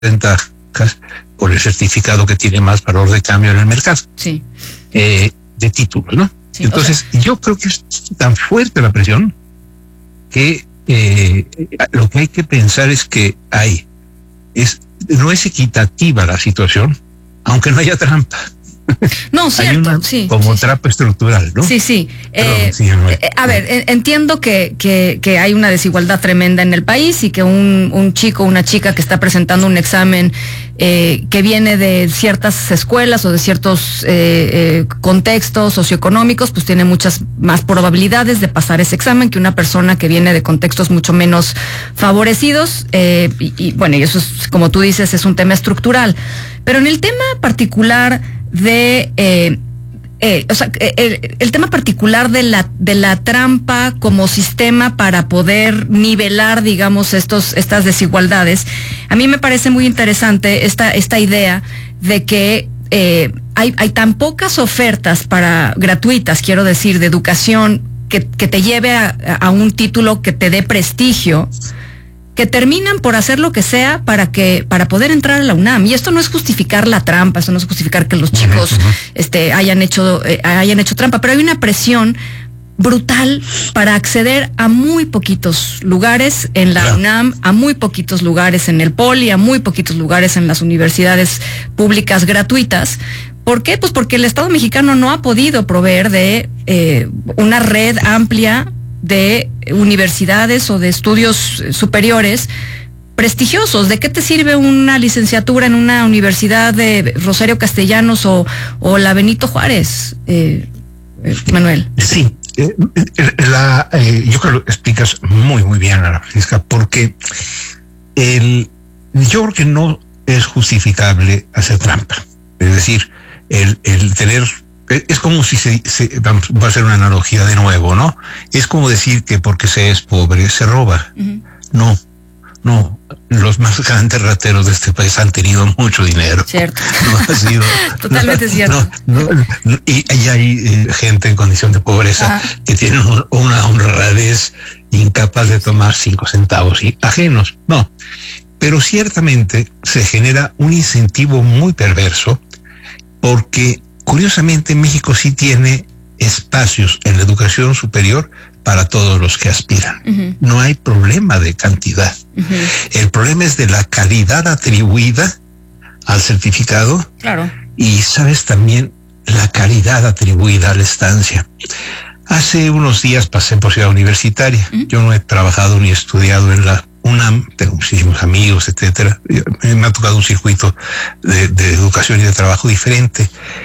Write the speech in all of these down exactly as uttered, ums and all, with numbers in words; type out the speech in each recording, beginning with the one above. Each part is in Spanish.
ventajas por el certificado que tiene más valor de cambio en el mercado. Sí. Eh, de títulos, ¿no? Sí, entonces, o sea, yo creo que es tan fuerte la presión que eh, lo que hay que pensar es que hay, es, no es equitativa la situación, aunque no haya trampa. No, cierto, hay una, sí. Como sí, trampa estructural, ¿no? Sí, sí. Perdón, eh, sí no, eh, a ver, eh, entiendo que, que, que hay una desigualdad tremenda en el país y que un, un chico o una chica que está presentando un examen eh, que viene de ciertas escuelas o de ciertos eh, eh, contextos socioeconómicos, pues tiene muchas más probabilidades de pasar ese examen que una persona que viene de contextos mucho menos favorecidos. Eh, y, y bueno, y eso es, como tú dices, es un tema estructural. Pero en el tema particular de eh, eh, o sea, el, el tema particular de la de la trampa como sistema para poder nivelar, digamos, estos estas desigualdades, a mí me parece muy interesante esta esta idea de que eh, hay hay tan pocas ofertas para gratuitas, quiero decir, de educación que que te lleve a, a un título que te dé prestigio, que terminan por hacer lo que sea para que para poder entrar a la UNAM. Y esto no es justificar la trampa, esto no es justificar que los chicos uh-huh. este hayan hecho eh, hayan hecho trampa, pero hay una presión brutal para acceder a muy poquitos lugares en la claro. UNAM, a muy poquitos lugares en el Poli, a muy poquitos lugares en las universidades públicas gratuitas. ¿Por qué? Pues porque el Estado mexicano no ha podido proveer de eh, una red amplia de universidades o de estudios superiores prestigiosos. ¿De qué te sirve una licenciatura en una universidad de Rosario Castellanos o, o la Benito Juárez, eh, eh, Manuel? Sí, eh, la, eh, yo creo que lo explicas muy, muy bien, Ana Francisca, porque el, yo creo que no es justificable hacer trampa. Es decir, el, el tener... Es como si se, se, vamos, va a ser una analogía de nuevo, ¿no? Es como decir que porque se es pobre se roba. Uh-huh. No, no. Los más grandes rateros de este país han tenido mucho dinero. Cierto. No ha sido. Totalmente no, cierto. No, no, no, y, y hay eh, gente en condición de pobreza uh-huh. que tiene una honradez incapaz de tomar cinco centavos y ajenos. No. Pero ciertamente se genera un incentivo muy perverso porque curiosamente, México sí tiene espacios en la educación superior para todos los que aspiran. Uh-huh. No hay problema de cantidad. Uh-huh. El problema es de la calidad atribuida al certificado. Claro. Y, sabes, también la calidad atribuida a la estancia. Hace unos días pasé por Ciudad Universitaria. Uh-huh. Yo no he trabajado ni estudiado en la UNAM, tengo muchísimos amigos, etcétera. Me ha tocado un circuito de, de educación y de trabajo diferente.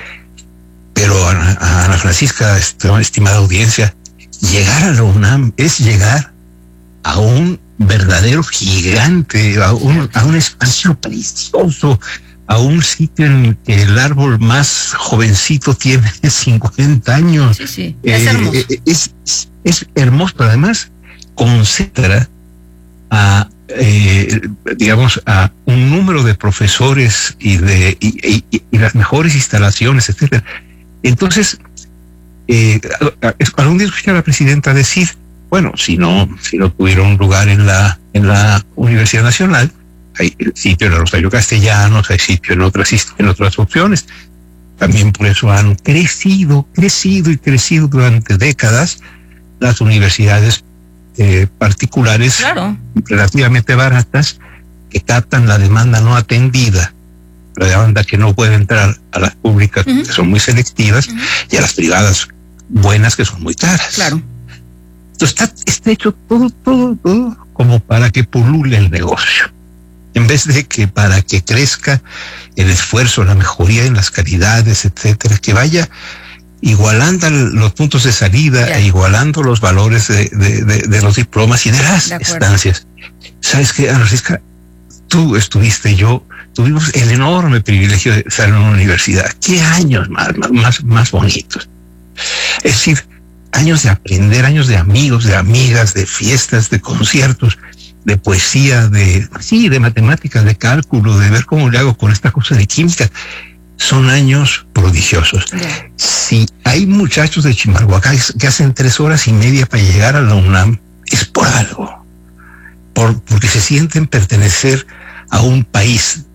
Pero Ana, Ana Francisca, estimada audiencia, llegar a la UNAM es llegar a un verdadero gigante, a un, a un espacio precioso, a un sitio en el que el árbol más jovencito tiene cincuenta años. Sí, sí, es eh, hermoso. Es, es, es hermoso, pero además concentra a, eh, digamos, a un número de profesores y de y, y, y las mejores instalaciones, etcétera. Entonces, eh, algún día escuché a la presidenta decir, bueno, si no, si no tuvieron lugar en la, en la Universidad Nacional, hay sitio en el Rosario Castellanos, hay sitio en otras, en otras opciones. También por eso han crecido, crecido y crecido durante décadas las universidades eh, particulares, claro, relativamente baratas, que captan la demanda no atendida, la demanda que no puede entrar a las públicas, uh-huh, que son muy selectivas, uh-huh, y a las privadas buenas, que son muy caras. Claro. Entonces está, está hecho todo, todo, todo como para que pulule el negocio, en vez de que para que crezca el esfuerzo, la mejoría en las calidades, etcétera, que vaya igualando los puntos de salida, yeah, e igualando los valores de, de, de, de los diplomas y de las de estancias. ¿Sabes qué, Ana Francisca? Tú estuviste, yo tuvimos el enorme privilegio de estar en una universidad. ¿Qué años más, más, más bonitos? Es decir, años de aprender, años de amigos, de amigas, de fiestas, de conciertos, de poesía, de, sí, de matemáticas, de cálculo, de ver cómo le hago con esta cosa de química. Son años prodigiosos. Yeah. Si hay muchachos de Chimalhuacán que hacen tres horas y media para llegar a la UNAM, es por algo. Por, porque se sienten pertenecer a un país